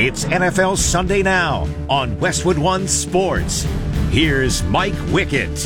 It's NFL Sunday Now on Westwood One Sports. Here's Mike Wickett.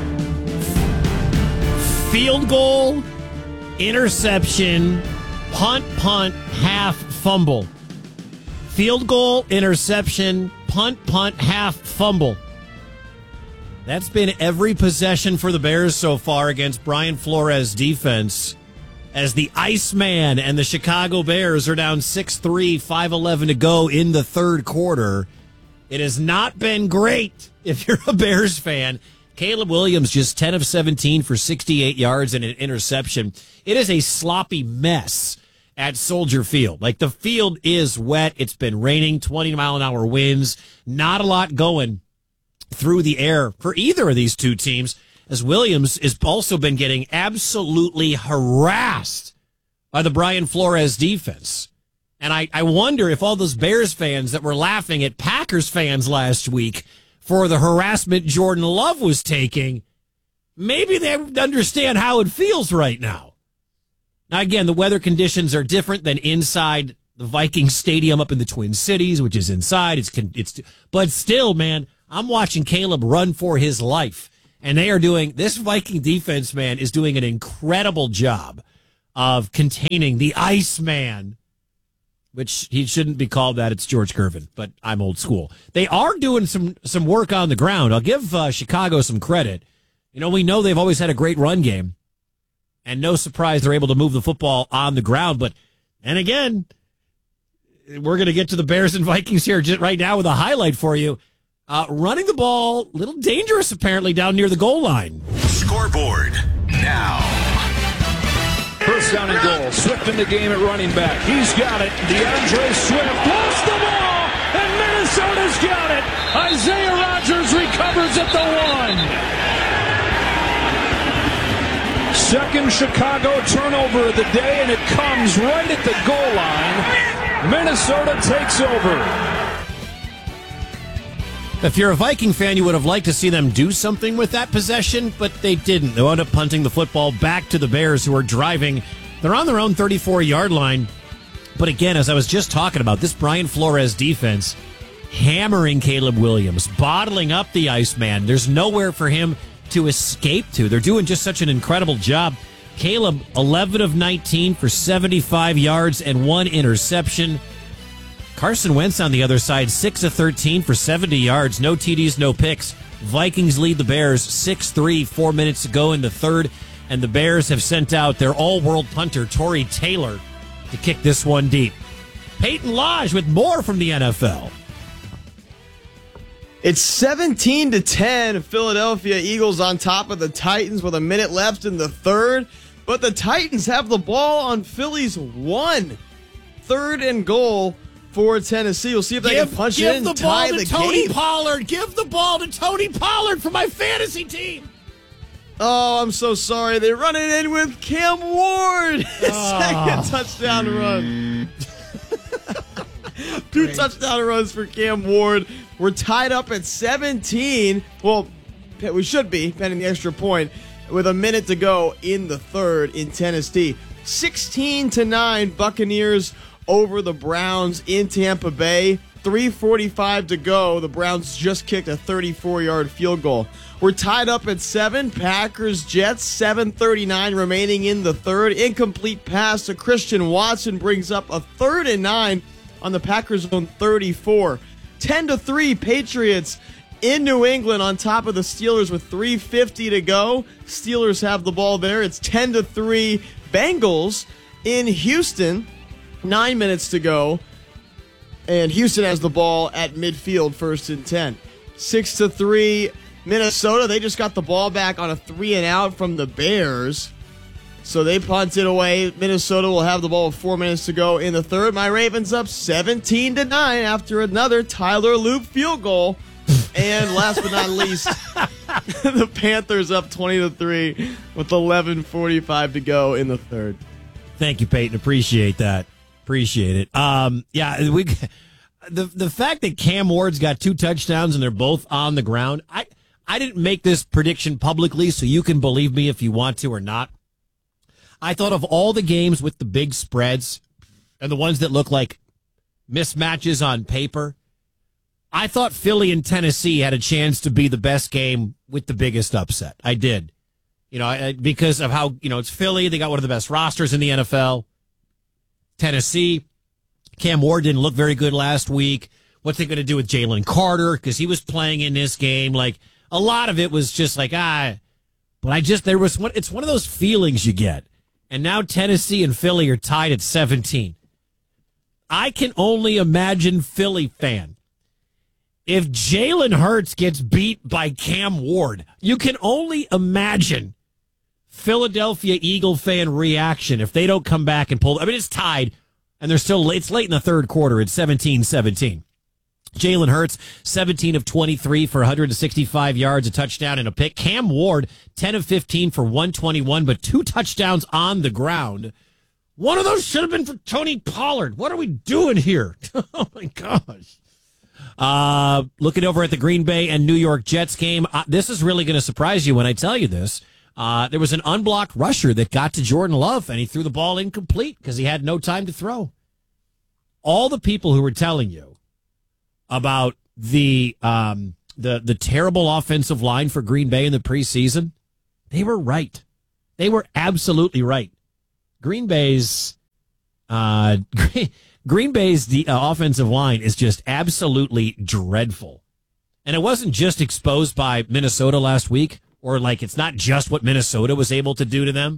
Field goal, interception, punt, half, fumble. Field goal, interception, punt, half, fumble. That's been every possession for the Bears so far against Brian Flores' defense, as the Iceman and the Chicago Bears are down 6-3, 5:11 to go in the third quarter. It has not been great if you're a Bears fan. Caleb Williams just 10 of 17 for 68 yards and an interception. It is a sloppy mess at Soldier Field. Like, the field is wet. It's been raining, 20-mile-an-hour winds. Not a lot going through the air for either of these two teams, as Williams has also been getting absolutely harassed by the Brian Flores defense. And I wonder if all those Bears fans that were laughing at Packers fans last week for the harassment Jordan Love was taking, maybe they understand how it feels right now. Now, again, the weather conditions are different than inside the Vikings Stadium up in the Twin Cities, which is inside. But still, man, I'm watching Caleb run for his life. And this Viking defense, man, is doing an incredible job of containing the Iceman, which he shouldn't be called that. It's George Gervin, but I'm old school. They are doing some work on the ground. I'll give Chicago some credit. You know, we know they've always had a great run game, and no surprise they're able to move the football on the ground. But, and again, we're going to get to the Bears and Vikings here just right now with a highlight for you. Running the ball, a little dangerous apparently down near the goal line. Scoreboard now. First down and goal. Swift in the game at running back. He's got it. DeAndre Swift lost the ball, and Minnesota's got it. Isaiah Rodgers recovers at the 1. Second Chicago turnover of the day, and it comes right at the goal line. Minnesota takes over. If you're a Viking fan, you would have liked to see them do something with that possession, but they didn't. They wound up punting the football back to the Bears, who are driving. They're on their own 34-yard line. But again, as I was just talking about, this Brian Flores defense hammering Caleb Williams, bottling up the Iceman. There's nowhere for him to escape to. They're doing just such an incredible job. Caleb, 11 of 19 for 75 yards and 1 interception. Carson Wentz on the other side, 6 of 13 for 70 yards, no TDs, no picks. Vikings lead the Bears 6-3, 4 minutes to go in the third, and the Bears have sent out their all-world punter, Torrey Taylor, to kick this one deep. Peyton Lodge with more from the NFL. It's 17-10, Philadelphia Eagles on top of the Titans with a minute left in the third, but the Titans have the ball on Philly's 1. Third and goal for Tennessee. We'll see if they can punch it in and tie the game. Tony Pollard. Give the ball to Tony Pollard for my fantasy team. Oh, I'm so sorry. They run it in with Cam Ward. Second touchdown run. 2 touchdown runs for Cam Ward. We're tied up at 17. Well, we should be, pending the extra point, with a minute to go in the third in Tennessee. 16-9, Buccaneers over the Browns in Tampa Bay. 3:45 to go. The Browns just kicked a 34-yard field goal. We're tied up at 7. Packers-Jets, 7:39 remaining in the third. Incomplete pass to Christian Watson brings up a 3rd and 9 on the Packers' own 34. 10-3, Patriots in New England on top of the Steelers with 3:50 to go. Steelers have the ball there. It's 10-3, Bengals in Houston. 9 minutes to go, and Houston has the ball at midfield, 1st and 10. 6-3, Minnesota. They just got the ball back on a 3-and-out from the Bears, so they punt it away. Minnesota will have the ball with 4 minutes to go in the third. My Ravens up 17-9 after another Tyler Loop field goal. And last but not least, the Panthers up 20-3 with 11:45 to go in the third. Thank you, Peyton. Appreciate that. Appreciate it. The fact that Cam Ward's got 2 touchdowns and they're both on the ground, I didn't make this prediction publicly, so you can believe me if you want to or not. I thought of all the games with the big spreads and the ones that look like mismatches on paper, I thought Philly and Tennessee had a chance to be the best game with the biggest upset. I did. Because of how, it's Philly. They got one of the best rosters in the NFL. Tennessee, Cam Ward didn't look very good last week. What's they going to do with Jalen Carter? Because he was playing in this game. Like, a lot of it was just like, it's one of those feelings you get. And now Tennessee and Philly are tied at 17. I can only imagine, Philly fan, if Jalen Hurts gets beat by Cam Ward, you can only imagine Philadelphia Eagle fan reaction if they don't come back and pull. I mean, it's tied, and it's late in the third quarter. It's 17-17. Jalen Hurts, 17 of 23 for 165 yards, a touchdown, and a pick. Cam Ward, 10 of 15 for 121, but 2 touchdowns on the ground. One of those should have been for Tony Pollard. What are we doing here? Oh, my gosh. Looking over at the Green Bay and New York Jets game, this is really going to surprise you when I tell you this. There was an unblocked rusher that got to Jordan Love, and he threw the ball incomplete because he had no time to throw. All the people who were telling you about the terrible offensive line for Green Bay in the preseason, they were right. They were absolutely right. Green Bay's offensive line is just absolutely dreadful. And it wasn't just exposed by Minnesota last week, or it's not just what Minnesota was able to do to them.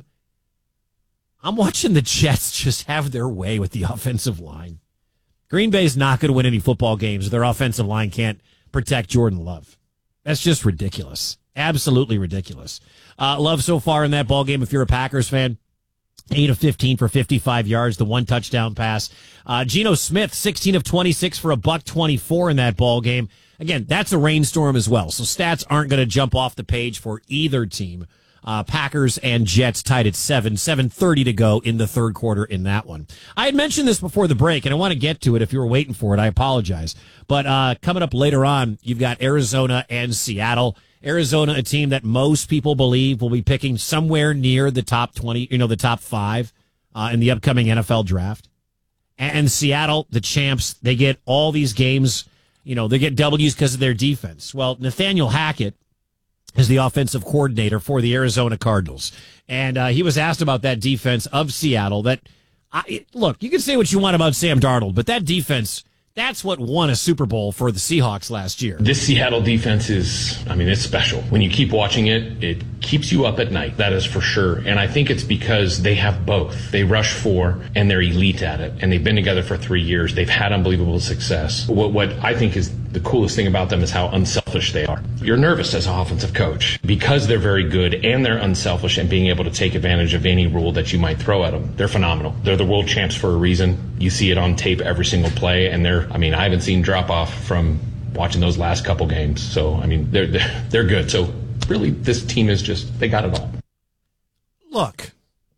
I'm watching the Jets just have their way with the offensive line. Green Bay's not going to win any football games if their offensive line can't protect Jordan Love. That's just ridiculous. Absolutely ridiculous. Love so far in that ball game, if you're a Packers fan, 8 of 15 for 55 yards, the 1 touchdown pass. Geno Smith, 16 of 26 for $124 in that ball game. Again, that's a rainstorm as well, so stats aren't going to jump off the page for either team. Packers and Jets tied at 7:30 to go in the third quarter in that one. I had mentioned this before the break, and I want to get to it. If you were waiting for it, I apologize. But coming up later on, you've got Arizona and Seattle. Arizona, a team that most people believe will be picking somewhere near the top 20, the top 5 in the upcoming NFL draft. And Seattle, the champs, they get all these games, they get W's because of their defense. Well, Nathaniel Hackett is the offensive coordinator for the Arizona Cardinals. And he was asked about that defense of Seattle. Look, you can say what you want about Sam Darnold, but that defense, that's what won a Super Bowl for the Seahawks last year. This Seattle defense it's special. When you keep watching it, it keeps you up at night. That is for sure. And I think it's because they have both. They rush 4 and they're elite at it. And they've been together for 3 years. They've had unbelievable success. What I think is the coolest thing about them is how unselfish they are. You're nervous as an offensive coach because they're very good and they're unselfish and being able to take advantage of any rule that you might throw at them. They're phenomenal. They're the world champs for a reason. You see it on tape every single play, and I haven't seen drop off from watching those last couple games. So, they're good. So, really, this team is they got it all. Look,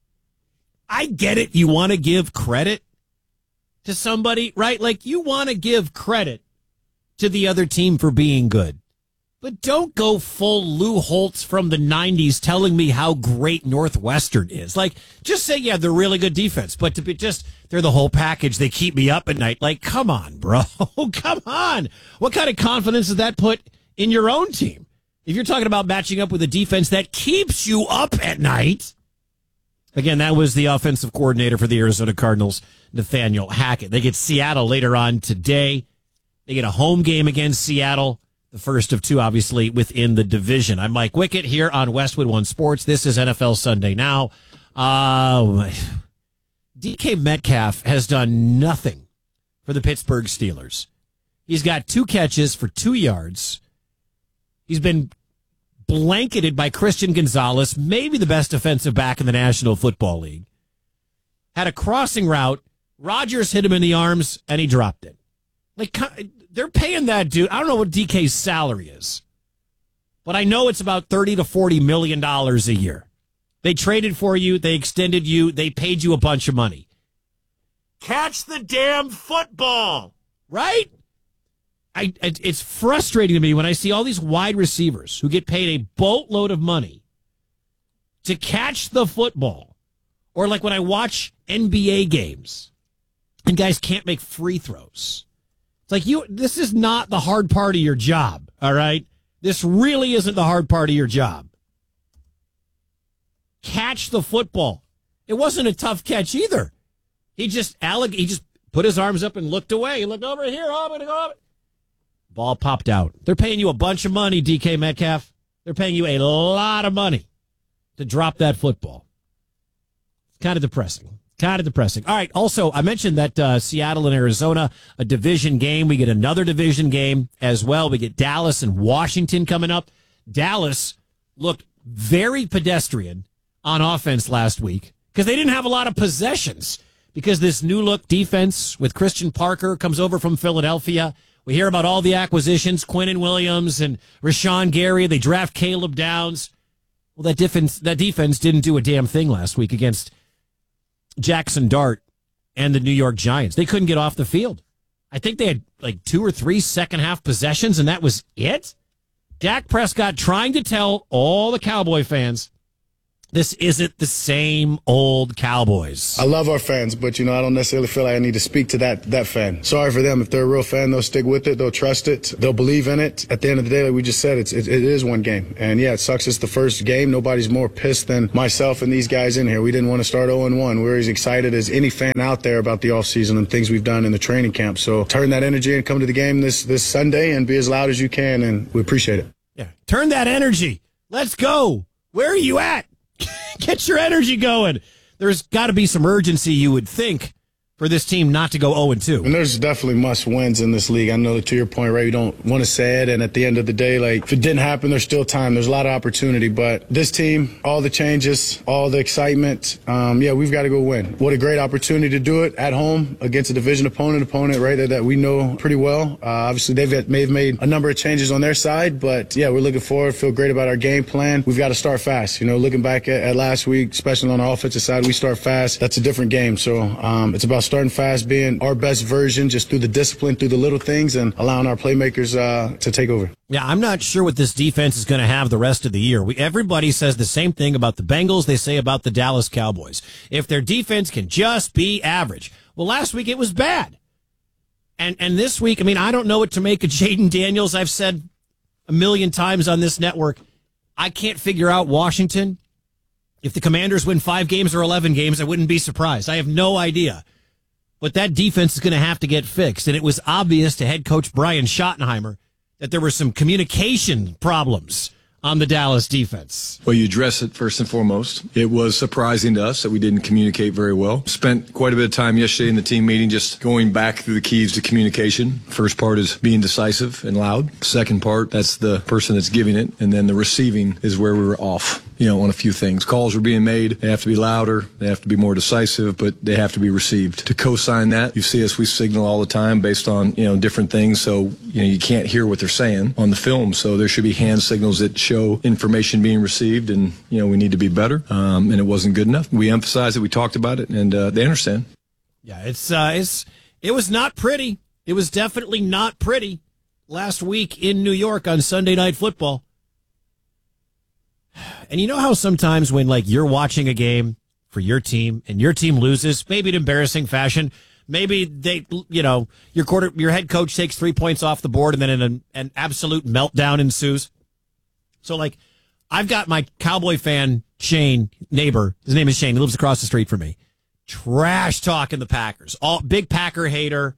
I get it. You want to give credit to somebody, right? Like, you want to give credit to the other team for being good. But don't go full Lou Holtz from the 90s telling me how great Northwestern is. Just say, yeah, they're really good defense, but to be they're the whole package. They keep me up at night. Come on, bro. Come on. What kind of confidence does that put in your own team? If you're talking about matching up with a defense that keeps you up at night. Again, that was the offensive coordinator for the Arizona Cardinals, Nathaniel Hackett. They get Seattle later on today. They get a home game against Seattle. The first of 2, obviously, within the division. I'm Mike Wickett here on Westwood One Sports. This is NFL Sunday Now. DK Metcalf has done nothing for the Pittsburgh Steelers. He's got 2 catches for 2 yards. He's been blanketed by Christian Gonzalez, maybe the best defensive back in the National Football League. Had a crossing route. Rodgers hit him in the arms, and he dropped it. They're paying that dude. I don't know what DK's salary is, but I know it's about $30 to $40 million a year. They traded for you. They extended you. They paid you a bunch of money. Catch the damn football, right? It's frustrating to me when I see all these wide receivers who get paid a boatload of money to catch the football. Or when I watch NBA games and guys can't make free throws. It's like this is not the hard part of your job, all right? This really isn't the hard part of your job. Catch the football. It wasn't a tough catch either. He just put his arms up and looked away. He looked over here. Oh, I'm going to go up. Ball popped out. They're paying you a bunch of money, DK Metcalf. They're paying you a lot of money to drop that football. It's kind of depressing. All right. Also, I mentioned that Seattle and Arizona, a division game. We get another division game as well. We get Dallas and Washington coming up. Dallas looked very pedestrian on offense last week because they didn't have a lot of possessions because this new look defense with Christian Parker comes over from Philadelphia. We hear about all the acquisitions, Quinnen Williams and Rashawn Gary. They draft Caleb Downs. Well, that defense didn't do a damn thing last week against Jackson Dart and the New York Giants. They couldn't get off the field. I think they had like 2 or 3 second-half possessions, and that was it. Dak Prescott trying to tell all the Cowboy fans, this isn't the same old Cowboys. I love our fans, but, I don't necessarily feel like I need to speak to that fan. Sorry for them. If they're a real fan, they'll stick with it. They'll trust it. They'll believe in it. At the end of the day, like we just said, it is one game. And, yeah, it sucks it's the first game. Nobody's more pissed than myself and these guys in here. We didn't want to start 0-1. We're as excited as any fan out there about the offseason and things we've done in the training camp. So turn that energy and come to the game this Sunday and be as loud as you can, and we appreciate it. Yeah, turn that energy. Let's go. Where are you at? Get your energy going. There's got to be some urgency, you would think, for this team not to go 0-2. And there's definitely must-wins in this league. I know that to your point, right, you don't want to say it, and at the end of the day, like, if it didn't happen, there's still time. There's a lot of opportunity, but this team, all the changes, all the excitement, we've got to go win. What a great opportunity to do it at home against a division opponent, right, that we know pretty well. Obviously, they've made a number of changes on their side, but, yeah, we're looking forward, feel great about our game plan. We've got to start fast. Looking back at last week, especially on the offensive side, we start fast. That's a different game, so it's about starting fast, being our best version, just through the discipline, through the little things, and allowing our playmakers to take over. Yeah, I'm not sure what this defense is going to have the rest of the year. Everybody says the same thing about the Bengals they say about the Dallas Cowboys. If their defense can just be average. Well, last week it was bad. And this week, I don't know what to make of Jaden Daniels. I've said a million times on this network, I can't figure out Washington. If the Commanders win 5 games or 11 games, I wouldn't be surprised. I have no idea. But that defense is going to have to get fixed. And it was obvious to head coach Brian Schottenheimer that there were some communication problems on the Dallas defense. Well, you address it first and foremost. It was surprising to us that we didn't communicate very well. Spent quite a bit of time yesterday in the team meeting just going back through the keys to communication. First part is being decisive and loud. Second part, that's the person that's giving it. And then the receiving is where we were off, on a few things. Calls were being made. They have to be louder. They have to be more decisive, but they have to be received. To co-sign that, you see us, we signal all the time based on, different things. So, you can't hear what they're saying on the film. So there should be hand signals that show information being received, and, we need to be better. And it wasn't good enough. We emphasized it. We talked about it, and they understand. Yeah, it was not pretty. It was definitely not pretty last week in New York on Sunday Night Football. And you know how sometimes when, you're watching a game for your team and your team loses, maybe in embarrassing fashion, maybe they, your head coach takes 3 points off the board and then an absolute meltdown ensues. So, I've got my Cowboy fan, Shane, neighbor. His name is Shane. He lives across the street from me. Trash talking the Packers. Big Packer hater.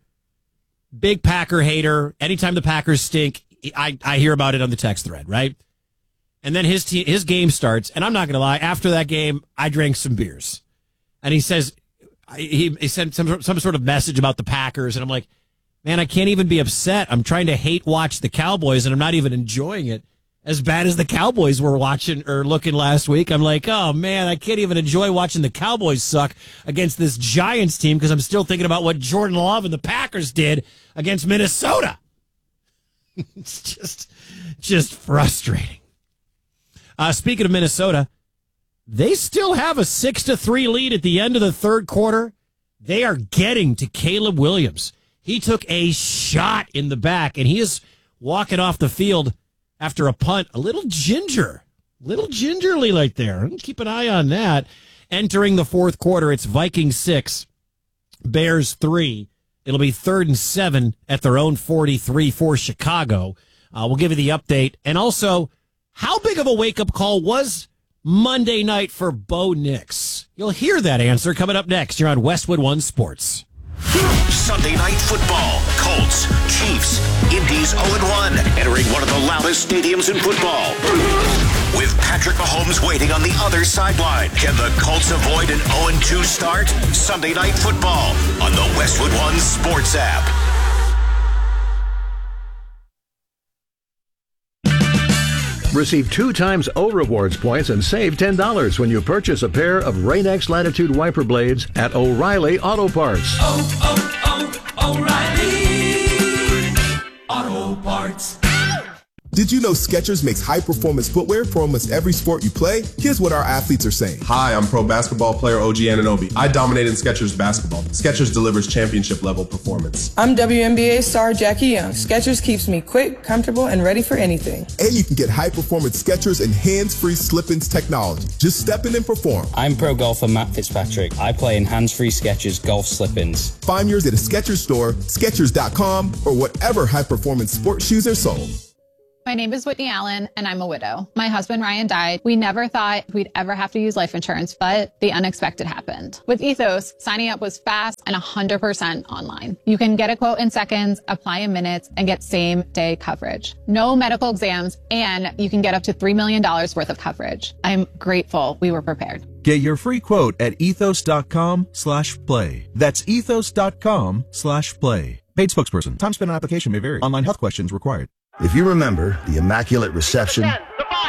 Anytime the Packers stink, I hear about it on the text thread, right? And then his game starts, and I'm not going to lie, after that game, I drank some beers. And he says, he sent some sort of message about the Packers, and I'm like, man, I can't even be upset. I'm trying to hate watch the Cowboys, and I'm not even enjoying it as bad as the Cowboys were watching or looking last week. I'm like, oh, man, I can't even enjoy watching the Cowboys suck against this Giants team because I'm still thinking about what Jordan Love and the Packers did against Minnesota. It's just frustrating. Speaking of Minnesota, they still have a 6-3 lead at the end of the third quarter. They are getting to Caleb Williams. He took a shot in the back, and he is walking off the field after a punt. A little gingerly right there. Keep an eye on that. Entering the fourth quarter, it's Vikings 6, Bears 3. It'll be 3rd and 7 at their own 43 for Chicago. We'll give you the update. And also, how big of a wake-up call was Monday night for Bo Nix? You'll hear that answer coming up next. You're on Westwood One Sports. Sunday Night Football. Colts, Chiefs, Indy's 0-1, entering one of the loudest stadiums in football. With Patrick Mahomes waiting on the other sideline, can the Colts avoid an 0-2 start? Sunday Night Football on the Westwood One Sports app. Receive 2 times O Rewards points and save $10 when you purchase a pair of Rain-X Latitude wiper blades at O'Reilly Auto Parts. O'Reilly Auto Parts. Did you know Skechers makes high-performance footwear for almost every sport you play? Here's what our athletes are saying. Hi, I'm pro basketball player OG Anunoby. I dominate in Skechers basketball. Skechers delivers championship-level performance. I'm WNBA star Jackie Young. Skechers keeps me quick, comfortable, and ready for anything. And you can get high-performance Skechers and hands-free slip-ins technology. Just step in and perform. I'm pro golfer Matt Fitzpatrick. I play in hands-free Skechers golf slip-ins. Find yours at a Skechers store, Skechers.com, or whatever high-performance sports shoes are sold. My name is Whitney Allen, and I'm a widow. My husband, Ryan, died. We never thought we'd ever have to use life insurance, but the unexpected happened. With Ethos, signing up was fast and 100% online. You can get a quote in seconds, apply in minutes, and get same-day coverage. No medical exams, and you can get up to $3 million worth of coverage. I'm grateful we were prepared. Get your free quote at ethos.com/play. That's ethos.com/play. Paid spokesperson. Time spent on application may vary. Online health questions required. If you remember the immaculate reception, the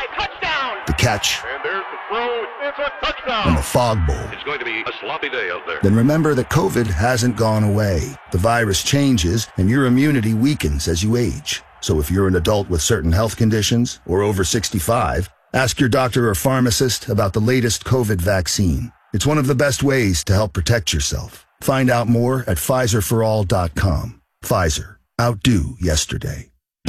catch, and there's the throw. It's a touchdown. and the fog bowl, It's going to be a sloppy day out there. then remember that COVID hasn't gone away. The virus changes and your immunity weakens as you age. So if you're an adult with certain health conditions or over 65, ask your doctor or pharmacist about the latest COVID vaccine. It's one of the best ways to help protect yourself. Find out more at PfizerForAll.com. Pfizer. Outdo yesterday.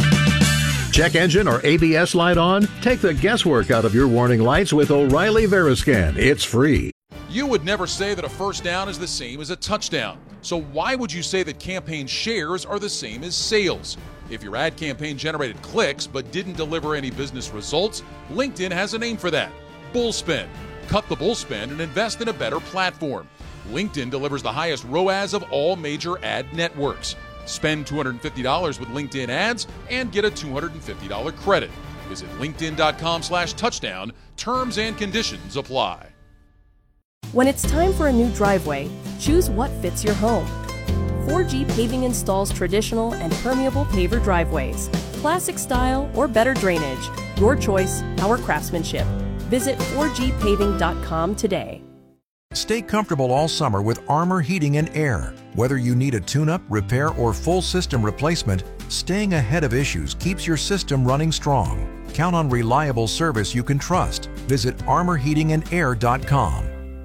Check engine or ABS light on? Take the guesswork out of your warning lights with O'Reilly Veriscan. It's free. You would never say that a first down is the same as a touchdown. So why would you say that campaign shares are the same as sales? If your ad campaign generated clicks but didn't deliver any business results, LinkedIn has a name for that. Bullspend. Cut the bullspend and invest in a better platform. LinkedIn delivers the highest ROAS of all major ad networks. Spend $250 with LinkedIn ads and get a $250 credit. Visit linkedin.com/touchdown. Terms and conditions apply. When it's time for a new driveway, choose what fits your home. 4G Paving installs traditional and permeable paver driveways, classic style or better drainage. Your choice, our craftsmanship. Visit 4gpaving.com today. Stay comfortable all summer with Armor Heating and Air. Whether you need a tune-up, repair, or full system replacement, staying ahead of issues keeps your system running strong. Count on reliable service you can trust. Visit armorheatingandair.com.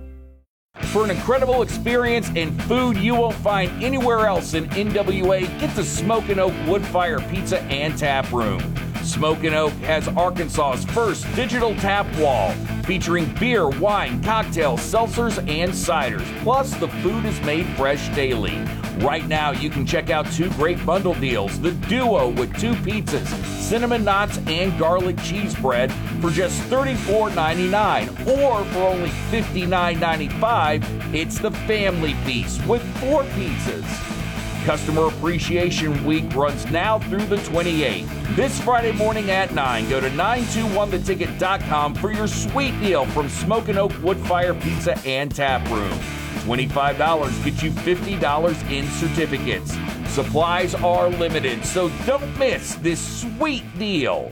For an incredible experience and food you won't find anywhere else in NWA, get to Smokin' Oak Wood Fire Pizza and Tap Room. Smokin' Oak has Arkansas's first digital tap wall, featuring beer, wine, cocktails, seltzers, and ciders. Plus, the food is made fresh daily. Right now, you can check out 2 great bundle deals. The Duo with 2 pizzas, cinnamon knots, and garlic cheese bread for just $34.99. Or for only $59.95, it's the Family Feast with 4 pizzas. Customer Appreciation Week runs now through the 28th. This Friday morning at 9, go to 921theticket.com for your sweet deal from Smokin' Oak Wood Fire Pizza and Tap Room. $25 gets you $50 in certificates. Supplies are limited, so don't miss this sweet deal.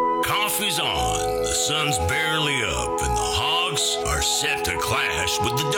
Coffee's on, the sun's barely up, and the Hogs are set to clash with the